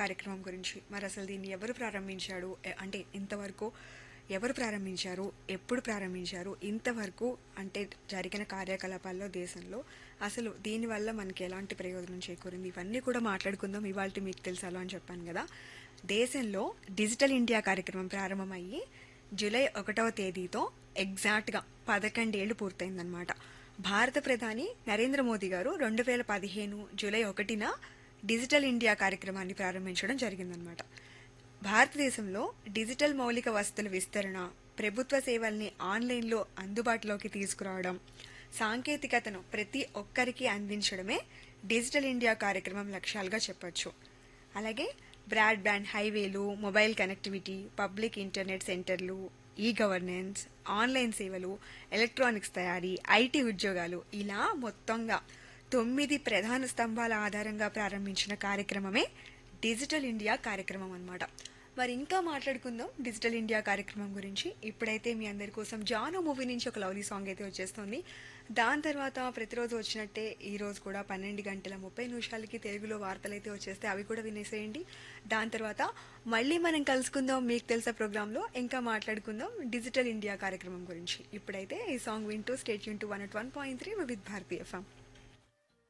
కార్యక్రమం గురించి. మరి అసలు దీన్ని ఎవరు ప్రారంభించాడు? అంటే ఇంతవరకు ఎవరు ప్రారంభించారు? ఎప్పుడు ప్రారంభించారు? ఇంతవరకు అంటే జరిగిన కార్యకలాపాల్లో దేశంలో అసలు దీనివల్ల మనకి ఎలాంటి ప్రయోజనం చేకూరింది? ఇవన్నీ కూడా మాట్లాడుకుందాం ఇవాల్టి మీకు తెలుసాలో అని చెప్పాను కదా. దేశంలో డిజిటల్ ఇండియా కార్యక్రమం ప్రారంభమయ్యి జూలై 1వ తేదీతో ఎగ్జాక్ట్గా 11 ఏళ్లు పూర్తయిందనమాట. భారత ప్రధాని నరేంద్ర మోదీ గారు 2015 జూలై 1న డిజిటల్ ఇండియా కార్యక్రమాన్ని ప్రారంభించడం జరిగిందనమాట. భారతదేశంలో డిజిటల్ మౌలిక వసతుల విస్తరణ, ప్రభుత్వ సేవల్ని ఆన్లైన్లో అందుబాటులోకి తీసుకురావడం, సాంకేతికతను ప్రతి ఒక్కరికి అందించడమే డిజిటల్ ఇండియా కార్యక్రమం లక్ష్యాలుగా చెప్పొచ్చు. అలాగే broadband హైవేలు, mobile connectivity, public internet సెంటర్లు, ఈ గవర్నెన్స్, ఆన్లైన్ సేవలు, ఎలక్ట్రానిక్స్ తయారీ, ఐటీ ఉద్యోగాలు, ఇలా మొత్తంగా 9 ప్రధాన స్తంభాల ఆధారంగా ప్రారంభించిన కార్యక్రమమే డిజిటల్ ఇండియా కార్యక్రమం అన్నమాట. మరి ఇంకా మాట్లాడుకుందాం డిజిటల్ ఇండియా కార్యక్రమం గురించి. ఇప్పుడైతే మీ అందరి కోసం జాను మూవీ నుంచి ఒక లవ్లీ సాంగ్ అయితే వచ్చేస్తుంది. దాని తర్వాత ప్రతిరోజు వచ్చినట్టే ఈ రోజు కూడా 12:30 తెలుగులో వార్తలు అయితే వచ్చేస్తే అవి కూడా వినేసేయండి. దాని తర్వాత మళ్ళీ మనం కలుసుకుందాం మీకు తెలుసా ప్రోగ్రాంలో. ఇంకా మాట్లాడుకుందాం డిజిటల్ ఇండియా కార్యక్రమం గురించి. ఇప్పుడైతే ఈ సాంగ్ వింటూ state Yoon to 101.3 with Bharati FM.